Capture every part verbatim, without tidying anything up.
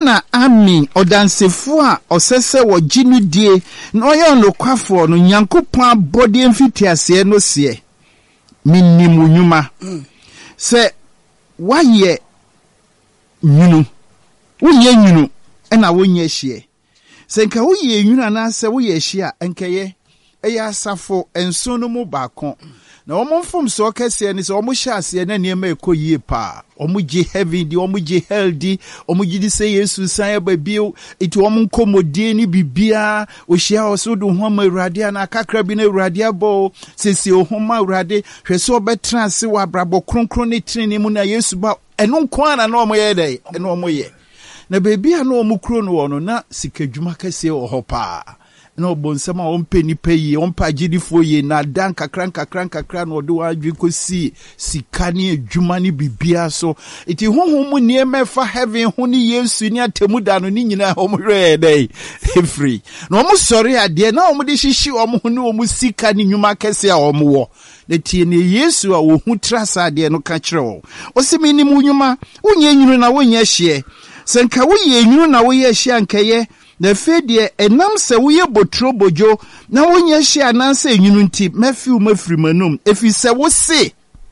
na ami odansefo a osese wo ginu die na oye onlokwafo no Nyankopon abode mfitiase no se minnimu nyuma se waye nyunu wonye nyunu ena wonye hie se nka woye nyunu na se woye hie enkeye eya asafo enso no mu baako na omo mfom so kese ni se omo hyase na niema ekoyie pa omo gi heavy di omo gi healthy omo gi di se Yesu san ba bio iti omo nkomodie ni bibia ohia oso do ho ma urade na kakra bi na urade abo sesi ohoma urade hwese obetra se wa brabo kronkron ne treni mu na Yesu ba eno nko na na omo ye dai eno omo ye na bebia na omo kro no wono na sikadwuma kese oho pa no bonsama ompe ni peyi ompa gidifo ye na dan kakran kakran kakran no do adwi kosi sikani adwuma ni bibia so iti honhom mu niema fa heaven ho ni Yesu ni atemu da no ni nyina omhwe dai free no omo sori ade na omo de hihyi omo ho ni omo sika ni nyuma kese a omo wo de tie ni Yesu a wo hu trasa ade no ka kire wo osimi ni mu nyuma wonye nyuru na wonye hye senka woye nyuru na woye hye ankaye na fedie enam se woye botro bojo na wonye hye ananse enyunu nti mafiu mafiri manum efi se wo se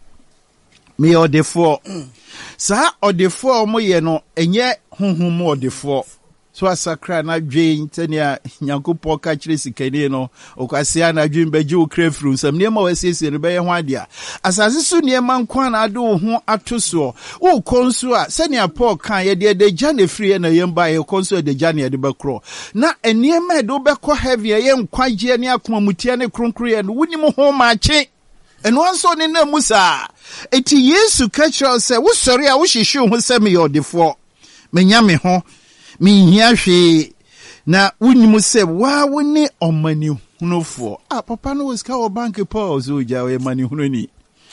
me odefo sa odefo omo ye no enye honhom odefo so asakra na dwen tania Nyankopon ka kire sikani no okwase na dwen baje o krafru nsam ne ma wasiesie ne beye ho ade a asase so ne ma nkwa na ade wo ho atoso wo konso a senia Paul kan ye de de jane free na yemba ye konso de jane de bakro na enie ma de obekọ heavy ye nkwaje ne akoma mutia ne kronkro ye no wunim ho maache eno anso ne na musa eti Yesu ka kire se wo sori a wo hihwe ho se me yodefo menya me ho mi hiahwe na wunimu se wa woni omani hunofo ah papa no was ka o bank pause o ja we mani hunoni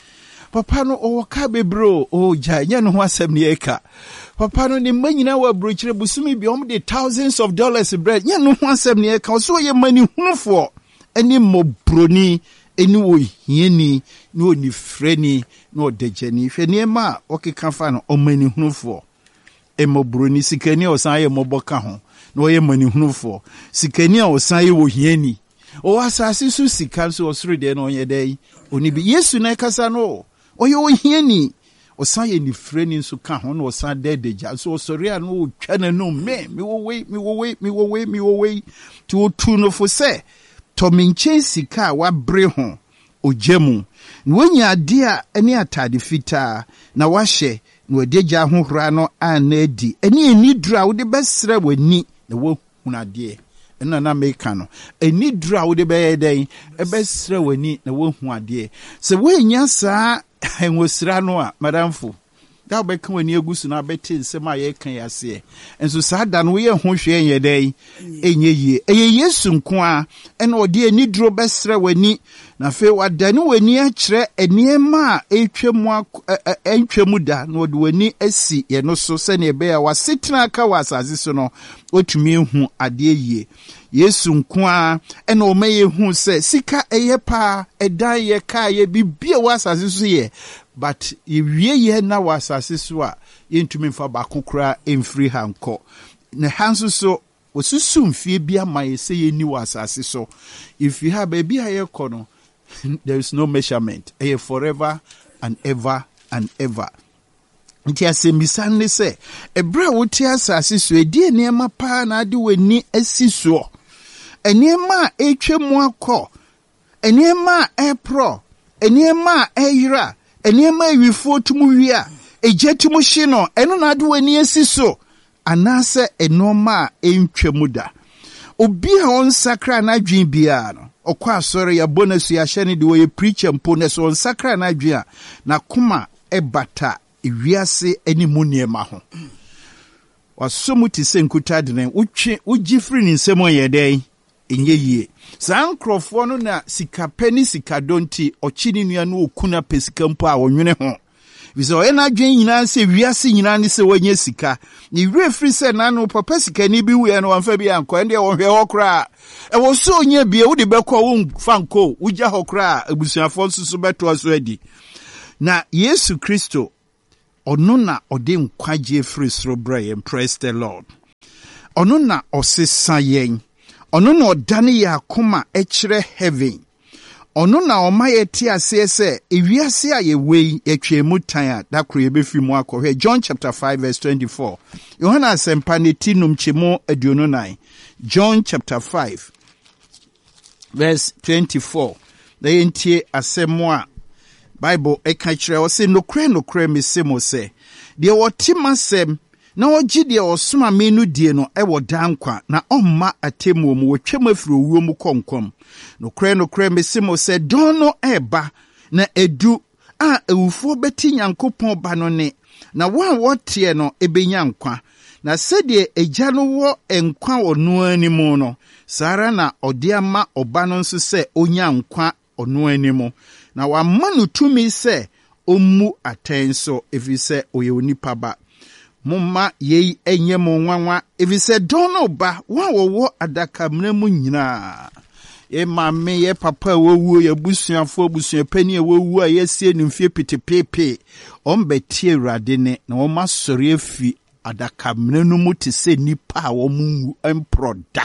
papa no o ka bebro o ja nya no ho asem ne eka papa no ni manyina wa brochire busumi bi om de thousands of dollars bread nya no ho asem ne eka so ye mani hunofo eni mobroni eni wo hieni ni oni freni no dejani hwe ne ma o keka fa no omani hunofo emobroni sikani osan ye moboka ho no ye manihunufo sikani osan ye wohiani o asase su sika so osoro de no ye dai oni bi Yesu na kasa no o ye wohiani osan ye ni freni so ka ho no osan de deja so osori an wo twana no me me wo we me wo we me wo we me wo we ti o tu no fo se to minche sika wa bre ho ojemu wonya ade a ene atade fita na wahye no deja ho hura no anadi eni eni dura wo de besre wani na wo hunade ena na meka no eni dura wo de be den e besre wani na wo huade se wo nya saa enwosira no a madamfo da be kan wani egusu na beti nsem a ye kan yase enso saa da no wo ye ho hwe ye den enye yie eye Yesu nko a ena ode eni duro besre wani na fe wadani wani a kire eniema a etwemu entwemu da na ode wani asi ye no so se na ebe ya wasetena aka wasaze so no otumi hu ade yie Yesu nko a ena o maye hu se sika eye pa edan ye ka ye bibia wasaze so ye but ewie ye na wasase so a yentumi mfa ba kokora emfiri hanko na hanso so osusu mfie bia maye se ye ni wasase so if you have baby aye kono there is no measurement aye forever and ever and ever nti asemisan ne se ebra woti asase so edi enema pa na ade wani asiso enema etwemu akọ enema epro enema eyira enema ewifo tumu wia ejetumu hye no eno na ade wani asiso anase enoma entwemu da obi a on sakra na dwen bia no okwa asore ya bonus ya hye de we preacher mpo ne so on sakra na dwen na kuma ebata ewiase animu niema ho wasomu ti senkuta de utwe ugifri ni nsemo yeden enye yie san krofo no na sikapeni sikadonti ochini nua no okuna pesika mpo a wonwene ho biso e na dwen nyina se wiase nyina ne se wanye sika ni refri se na no papa sika ni bi wu no wanfa bi anko ende wo hwe hokra e wo so nya bia wo de bekọ wo fanko ugya hokra abusuafo nsusu beto aso adi na Yesu Kristo ono na ode nkwaje free sro bra praise the Lord. ono na osesa yen ono na odane ya akoma echire heaven ono na oma yeti ase se ewiase a yewei yetwemu tan a dakro yebefi mu akɔhwɛ John chapter five verse twenty-four Yohana asempa ne tinum chemo aduonu nine John chapter five verse twenty-four na yentie asɛm a Bible eka kyerɛ o se nokre nokre mesemo se de wotimasem na ogye de osoma me no die no e wo dankwa na omma atemu mu wotwam afiri owuo mu konkom nokre nokre mesemo se don no eba na edu a ewufo beti Nyankopɔn ba no ne na wa wotie no ebenya nkwa na sɛdeɛ agya no wɔ nkwa ɔno animu no sara na ɔde ama ɔba no nso sɛ onya nkwa ɔno animu na wa manu tumi sɛ ommu atɛn so efisɛ oyɛ onipa ba mumma yei enye mo nwanwa efisɛ don no ba wa wɔwɔ adaka mna mu nyinaa ye maame ye papa wowu ye busuafo busuapani wowu a yesie ne mfie pitepepe ombetie Awurade ne na wo masɔre afi adaka mna no mu te sɛ nipa a wo mu emproda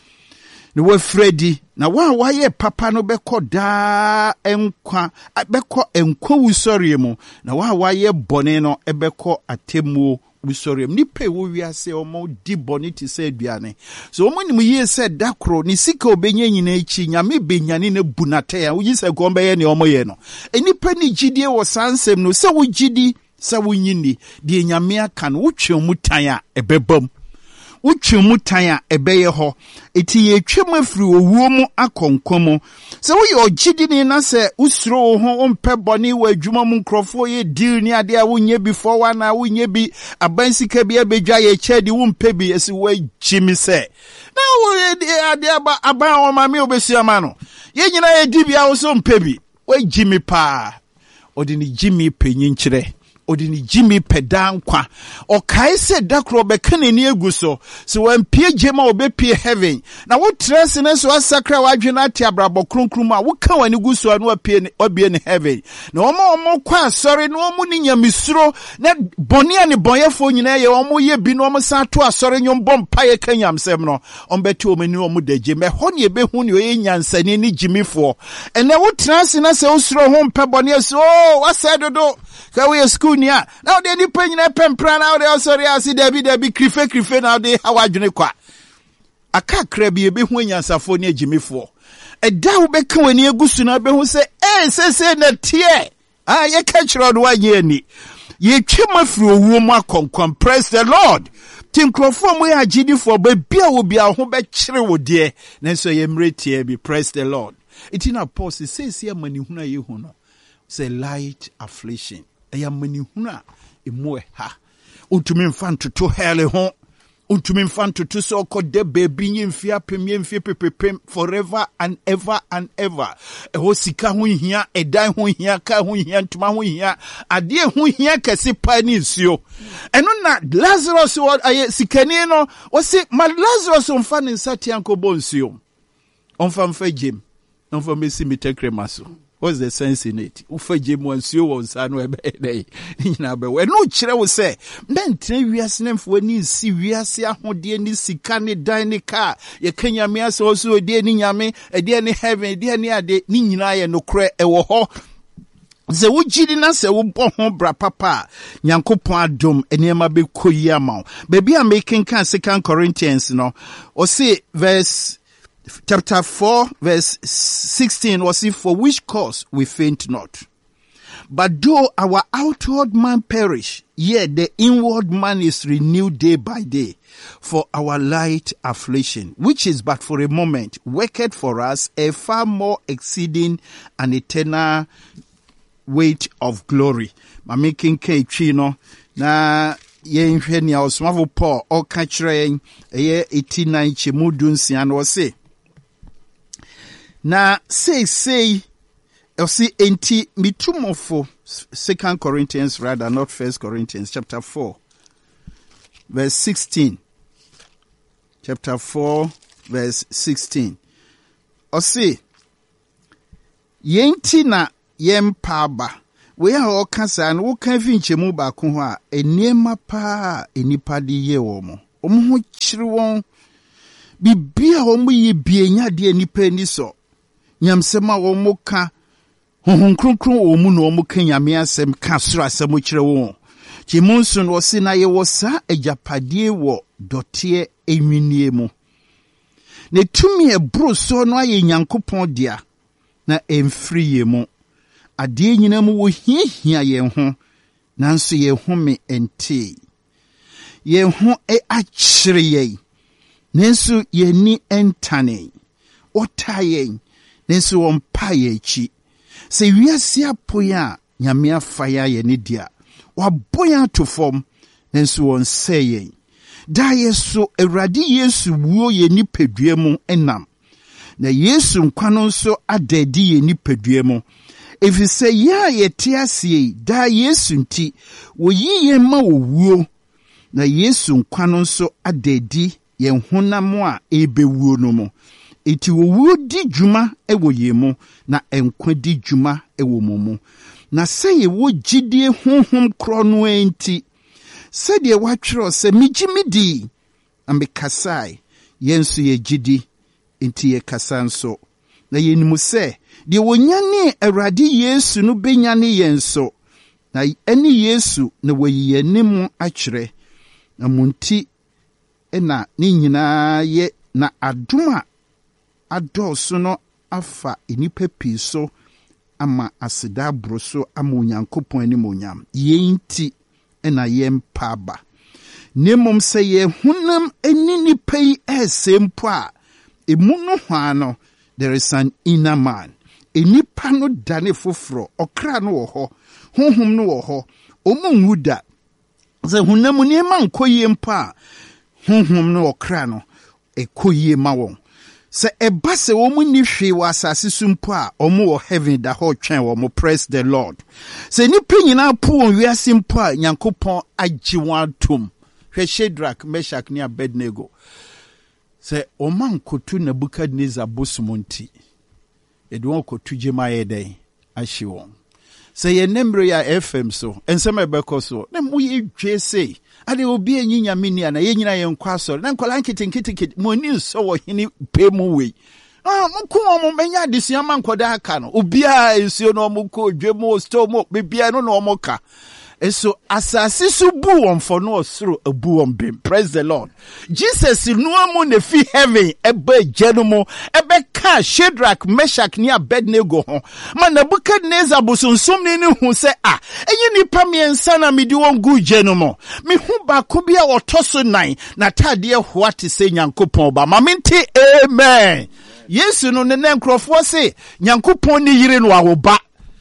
ne wo fredi na wa wa ye papa no bɛkɔ daa enkwa bɛkɔ enkwa wusɔre mu na wa wa ye bɔne no ɛbɛkɔ atemuo wusɔre mu nipa wo wiase omo di bɔne te sɛ aduane so omo nim yie sɛ dakro ne sika obenya nyina echi nyame benyane na bunate a wuyi sɛ ko mbɛyɛ ne omo yɛ no enipa ni gidie wɔ sansɛm no sɛ wo gidi sɛ wo nyini de nyame aka no wotwe mu tan a ɛbɛbam wotwe mu tan a ɛbɛyɛ hɔ eti yɛtwam afiri owuo mu akɔnkɔm sɛ woyɛ ogyidini na sɛ usuro wo ho ompɛ bɔne wɔ adwuma mu nkrɔfo yɛ deal ni ade a wonye before one na wonye bi abansika bi abedwa yɛ kyɛ de wompɛ bi esi woagyimi sɛ na wo ade aba aban o ma me obesuama no yɛ nyina yɛ di bia wo so mpɛ bi woagyimi pa odi ni gyimi panyin kyerɛ odini Jimmy pedankwa o kaise dakro bekane ni egu so so wampie jema obepie heaven na wo trese ne so asakra wadwena ate abrabo kronkrum a wo ka wani gu so no apie ne obie ne heaven na omo omo kwa asore no omo ni nyamisuro na boni ani bonyefo nyina ye omo ye bi no omo sa to asore nyom bompa ye kanyamsem no ombeti omani omo daje me ho ne ebehu ne oye nyansani ni Jimmyfo ene wo trese na se usuro ho mpe boni so o wasedodo ka we school nia now they ni penyina pempra now they sorry asi debi debi krife krife now they hawadwene kwa akakra bi ebe hu anyansafo ne Jimmyfo eda wo beka wani egusu na be hu se eh sese na tie ah ye ka kiro do wanye ni ye twema firi owuo mu akonkom praise the Lord tinkrofo mu ya agidifo ba bia wo bia ho be kyere wo de na so ye mretie bi praise the Lord itina Paul se sese amani huna ye hu no say light affliction eya mani huna emu ha untumi mfa ntoto hele ho untumi mfa ntoto so kode baby nyimfia pem yemfie pepepem forever and ever and ever eho sika ho hia edan ho hia ka ho hia ntuma ho hia ade ho hia kase pa ni nsuo eno na Lazarus aye sikani no o se ma Lazarus mfa ne nsati ankobo nsuo onfa mfa gem onfa mesi mitekremaso. What's the sense in it? Ufaje mwansuo wo nsa no ebe dey. Nyina be we no kire wo se mentre wiase nemfo ni si wiase ahode ni sika ni dan ni car ye kanyame ase oso ode ni nyame ede ni heaven ede ni ade ni nyina ye no kre e wo ho ze wo gidi na se wo bo ho bra papa Nyankopon adom enema be koyi ama ba bia making kan Second Corinthians no o say verse chapter four verse sixteen was it for which cause we faint not. But though our outward man perish, yet the inward man is renewed day by day. For our light affliction, which is but for a moment, worketh for us a far more exceeding and eternal weight of glory. Ma making K chino na yen hwe nia osmafo Paul o ka kire yen eye eighty-nine chemu dunsia no say na say say I see enti mitumofo Second Corinthians rather not First Corinthians chapter four verse sixteen chapter four verse sixteen I see yenti na yempaba we are all kasa and wo kan fi nchemu ba ko ho a eniema pa enipa de ye wo mo omo ho kyiri won bibia omo ye bienya de nipa ni so nyamsema omo ka honhom kronkron omo no omo ka nyame asem ka soro asem kyire won chimunsu no se na ye wo sa agyapadie wo dote enwinie mu ne tumi ebro so no aye nyankopon dia na emfiri ye mu ade nyina mu wo hiahia ye ho nanso ye home ente ye ho e akyere ye nanso ye ni entane otaye nanso wompa ye chi se wiase apoya nyame afaya ye ne dia waboya to form nanso won say da yeso Awurade Yesu wuo ye nipadua mu enam na Yesu nkwano nso adadi ye nipadua mu efise ya ye tiasie da Yesu nti woyi ye ma wuo na Yesu nkwano nso adadi ye honam a ebewuo no mu eti wuo di dwuma ewo ye mu na enkwa di dwuma ewo mu mu na se ye wo gidie honhom kro no enti se de watwero se migimidi ambekasai yensu ye gidi enti ye kasanso na yenimu se de wonyane Awurade Yesu no benyane yenso na eni Yesu na wayi enimu akyere na munti ena ni nyina ye na adoma adoso no afa enipa piso ama aseda broso ama Onyankopon ani monyam yenti ena yempa ba nemom se ye hunam eni nipa yi esempo a emunu hwa no there is an inner man enipa no dane foforo okra no wo ho honhom no wo ho omunwuda se hunam ni ma nkoyie mpa honhom no okra no ekoyie ma won se eba se wo mu ni hwe wa asase sumpo a omo wo heaven da ho twen wo mo praise the Lord se ni penyina po won wiase mpo a Nyankopon agye won atom hwe Shadrach Meshach ni Abednego se oman kotu Nebukadnezar bosumonti edwon kotu jema yeden ahye won se ye nemre ya F M so ensema ebeko so na mu ye dwe sei ade obi enyinya mini ana ye nyina ye nkwa so na nkola nkitinkiti mo ni so wo hini pe mu we ah mko mo menya adisia man koda aka no obi a ensuo no mo ko dwe mo sto mo bibia no no mo ka eso asasi su bu won for no osoro abu won bim praise the Lord Jesus no amu ne fi heaven ebe jenumo ebe ka Shadrach Meshach ni Abednego ho ma Nebukadnezar bosunsom ni ni hu se ah enyi nipa miensa na medi won gu jenumo me hu ba ko bia otoso nine na tade ho ate se Nyankopon ba ma menti amen Yesu no ne nkrofo se Nyankopon ni yire no awoba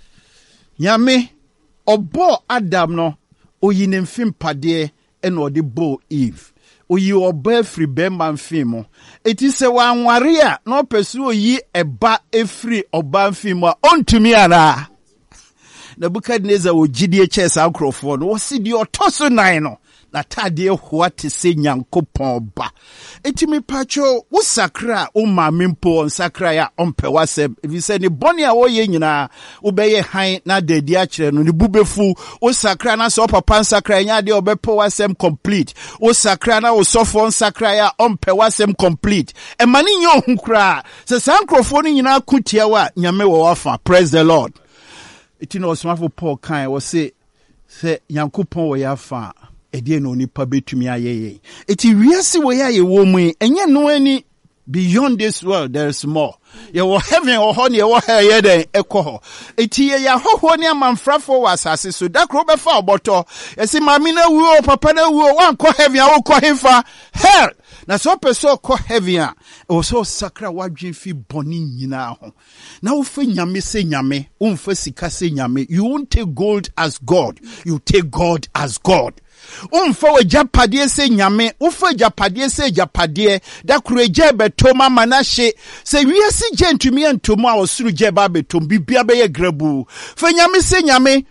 nyame obo Adam no oyi ne mfimpade ena ode bo Eve oyi oba free bemba mfimo eti se wanware a no pesu oyi eba efri oba mfimo ontumi ara Nebukadnezar ogidie chesa akrofo no wosi di otoso nine no na tade ho te se Nyankopon ba etimi pacho wo sakra o mamempo on sakra ya ompe wasem if say ne boni a wo ye nyina wo beye han na dadi a kire no ne bubefu wo sakra na so papa sakra nya de obepo wasem complete wo sakra na wo sofo sakra ya ompe wasem complete e mani nyo hunkra se sankrofo ni nyina kutia wa nyame wo wafa praise the Lord itino osmafo Paul kan wo se se Nyankopon wo yafa edie no nipa betumi ayeye eti wiase wo ya ye wo mu enye no ani beyond this world there is more ye wo heaven or ho ne wo ha ye den ekoho eti ye ya hoho ne amanfrafo wa asase so dakro be fa oboto esi mami na wuo papa na wuo wan ko heaven a wo ko hefa hell na so peso ko heaven a o so sakra wadwen fi boni nyina ho na wo fa nyame se nyame wo mfa sika se nyame you won't take gold as God you take God as God umfa we japade se nyame ufa japade se japade da kureje betoma manahye se wiase gentumi antoma osuru je ba betom bibia be ye grabu fa nyame se nyame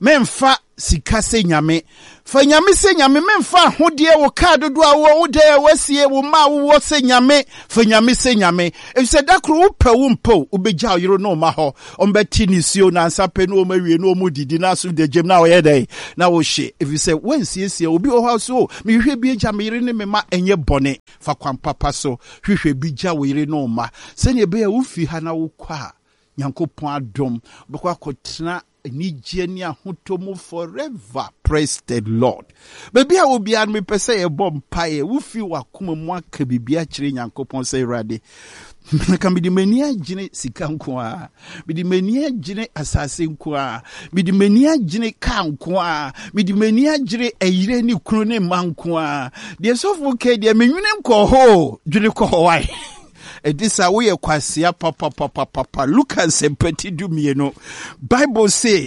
memfa sika se nyame fa nyame se nyame memfa hodie wo card do a wo de wasie wo ma wo se nyame fa nyame se nyame if said dakro wo pa wo mpo obegya yiro no ma ho ombeti ni sio na ansape no mawie no mu didi na so de gem na wo ye dey na wo hye if you say when siesie obi o house so me hwe bi gya me yire ne me ma enye bone fa kwan papa so hwehwe bi gya wo yire no ma se ne be ya wo fi ha na wo kwa Nyankopon adom bekwa kotena ni jeni ahutomu forever. Praise the Lord. Baby I will be an me pese e bom paye wo fi wakoma mu aka bibia kire Nyankopon se Awurade ka me di mani agine sika nko a me di mani agine asase nko a me di mani agine ka nko a me di mani agire ayire ni kunu ne manko a de sofo ke de menwune nko ho dwene ko wai Edisa we kwasia papa papa papa Lucas empati du mieno Bible say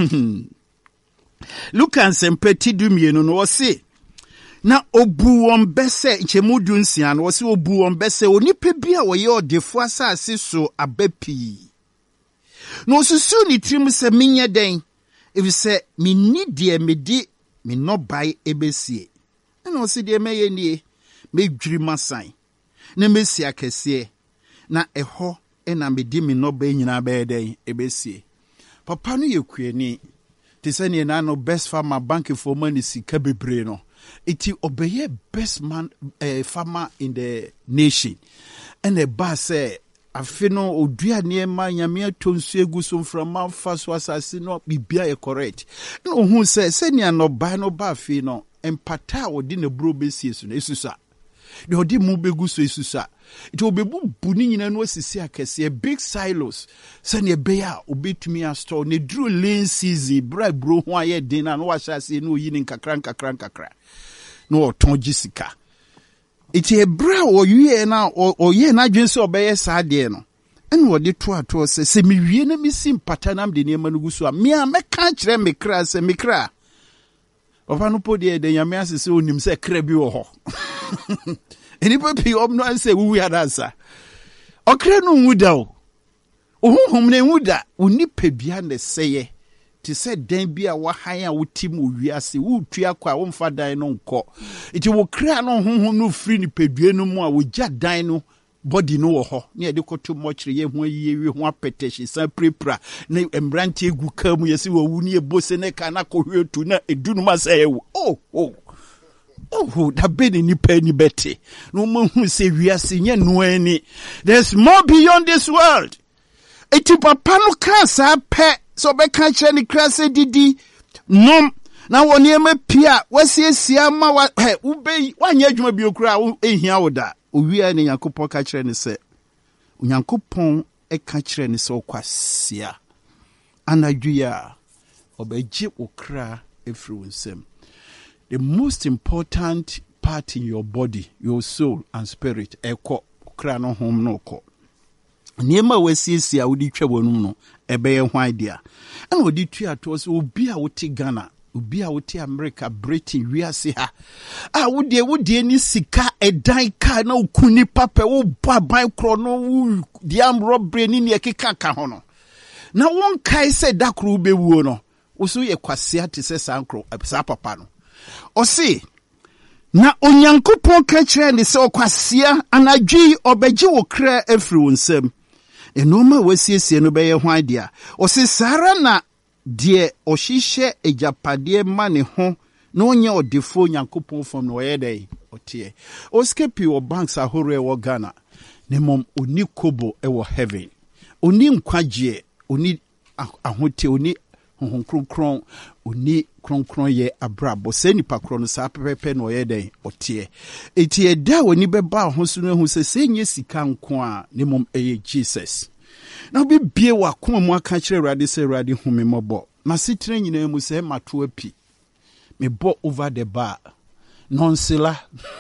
Lucas empati du mieno no say na obu won bese nchemu du nsia no say obu won bese onipa bia wo ye odefo asase so abapi no susu ni trim se menye den if say me ni de me di me no bai ebesie na o se de meye nie me dwiri masan na mesi akese na eho ena medi mi no ba nyina ba den ebesie papa no yekuani tisani na no best farmer bank for money sika bebre no iti obeye best man uh, farmer in the nation and the ba say afino odua niema nyame atonsu egu so mframa fa so asase no bibia e correct no hu say senia no ba no ba fi no empata odi na bro besie so na esusa de odi mu begu so esusa it will be buni nyina no asisi akese big silos senia be ya obetumi a store ne dru lean season bra bro ho aye den na no wa hyase no yi ni nkakra nkakra nkakra no oton gisika iti ebra o yie na o ye na dwen se obeye sa de no ene wo de to ato se se mi wie na mi sim patanam de ne manugu so a me a meka kire me kra se me kra ofa no podi de nyame asese onim se kra bi wo ho eni papi om no say we had answer okra no wuda o ohunhum ne wuda oni pedua ne seye ti se dan bi a wa han a wotim owiase wo tua kwa wo mfa dan no nko iti wo kra no honhom no free ni pedua no mu a wo gya dan no body no wo ho ne de koto mochire ye ho yiye wi ho apeteshi san prepra ne embrante egu ka mu yesi wo wu ne ebose ne ka na ko hwetu na edunu ma say oh oh oh da beni ni pe ni bete no mo hu se wiase nye no ani there's more beyond this world eti papa no ka sa pe so be ka kire ni krase didi nom na woni ema pia wasiesia ma wa he ube wanya adwuma bi okura ehia woda owia ne Yakopon ka kire ni se Yakopon e ka kire ni se okwasia anadwia obeji okra efri wonsem. The most important part in your body, your soul and spirit, eko okra no hom no ko niema wasiesie a wodi twa wonum no ebe ye hwan dia ana wodi tua to so obi a wote Ghana obi a wote America Britain wiase ha a wodi wodi ni sika edan ka na okuni papa wo baban kro no diam robbery ni ne keka ka ho no na won kai se dakro bewuo no wo so ye kwasea te se sankro sa papa no o si na Onyankopon ka kire ni se okwasea anadwi obegye wo kra afri wonsam enoma wasiesie no beye hwan dia o si sara na de ohihye ejapade ma ne ho na onye odefo Nyankopon fam no ye dai otie o skepi o banks ahore wo Ghana ne mom oni kobo e wo heaven oni nkwaje oni ahote oni honhon kronkron oni kronkron ye abrabo se nipa kro no sa pepepe no ye den otie eti eda woni beba ho so no hu se senye sika nko a ne mom eye Jesus na bi bie wa koma mu aka kire Awurade se Awurade hu me mobo na sitire nyina mu se mato api me bo over the bar nonsela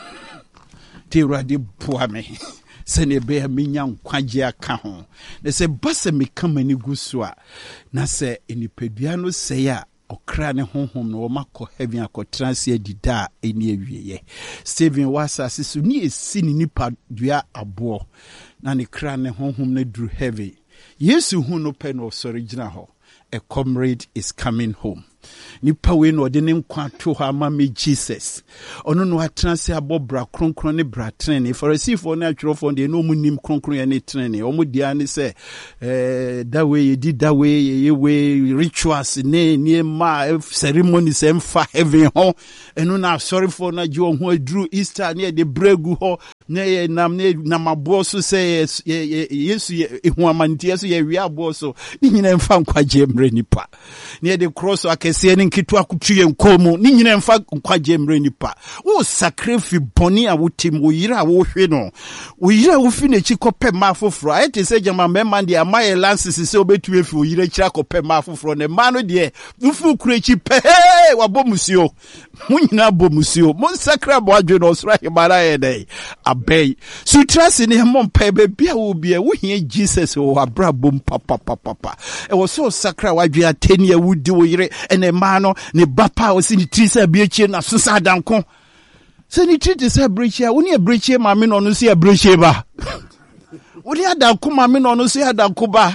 te Awurade boa me se ne be amenya nkwaje aka ho ne se base me kama ni gusua na se enipadua no se ya okra ne honhom no makọ heaven akọtranse adida eni awieye Stephen wasa sisu ni esi ni nipa dua abo na ne kra ne honhom ne dru heaven Yesu hu no pe no original ho a comrade is coming home nipa we no de ne nkwa to ha ma me Jesus ono no atena se abobra kronkron ne bra trene Pharisee na atwerofo de no mu nim kronkron ya ne trene omo dia ne se eh that way did that way ye way rituals ne ne ma ceremonies emfa heaven ho eno na sorry for na jo ho aduru Easter ne de bregu ho ne nam ne namabo so se Yesu ehu amantie so ye wi abo so ni nyina emfa nkwaje mre nipa ne de cross akese ne nkitu akutuye nkomu ni nyina emfa nkwaje mre nipa wo sacrifice boni a wotim wo yira wo hwe no wo yira wo fi na chi kope ma foforo ayete se jama mema de amaye lances se obetu efi wo yira kira kope ma foforo ne ma no de ufu kure chi pe wa bomusio mo nyina bomusio mo sakra bo adwe no sra himara ye dai abey so trust in him on pe be bia wo bia wo hie Jesus wo abra bom papa papa e wo so sakra wadwe ateni awudi wo yire ene ma no ne bapa o si ni trisa bia chie na so sa danko se ni triti se brechia wo ni brechia ma me no no se brechia ba wo ni adanko ma me no no se adanko ba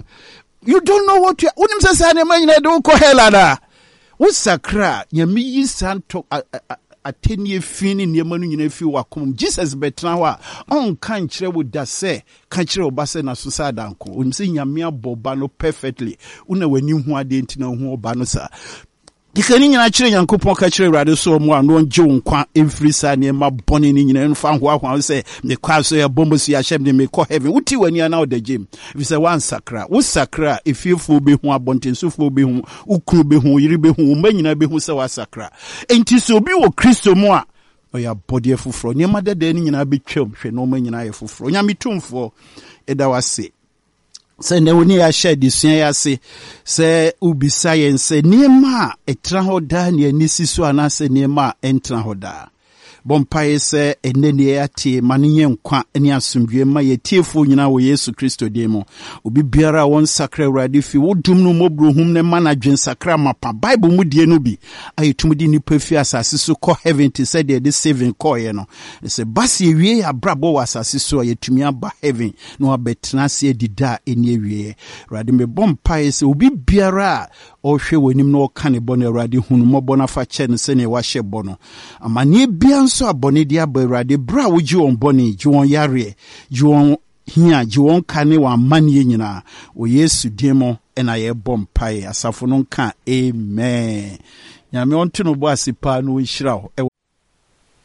you don't know what you unim se sa ne ma nyina de ko helada wo sakra nyame yi santo atenie fini niema no nyina fi wakom Jesus betra ho a on kan kire wo da se kan kire wo ba se na so sa danko unim se nyame aboba no perfectly una wani hu ade ntina hu oba no sa dikani nyina kire Yankopon ka kire Awurade so mu ano nje nkwa every sa ne ma bone ni nyina nfa ho ahwa se me kwa so ya bombo so ya shem de me ko heaven wuti wani ana oda gym if say one sakra wo sakra efiefu be hu abontensufu be hu ukru be hu yiri be hu ma nyina be hu se wa sakra enti so bi wo Kristo mu a oya body efufro ne ma dada ni nyina be twam hwe no ma nyina efufro nya mitumfo eda wase se ne woni ya share disua ya se se ubisa yen se niema etra hoda ne anisiso anase niema entra hoda bompaye se enene ya tie manenye nkwa ne asomdwe ma yetiefo nyina wo Yesu Kristo demo obi biara won sakra Awurade fi wodum no mobrohum ne manadwen sakra mapa Bible mu die no bi ayetumdi ni pafi asase so ko heaven ti said the saving call ye no se basi ewie ya brabo wa asase so yetumi aba heaven no abetena se dida eni ewie Awurade me bompaye se obi biara o hwe wonim no ka ne bone Awurade hunu mobo na fa che ne se ne wa hye bono amane bia so abone dia ba Awurade bra wo ji won bone ji won yare ji won hia ji won kane wa mane nyina o Yesu demo ena ye bompai asafo no nka amen nyame onto no bo asipa no nhira ho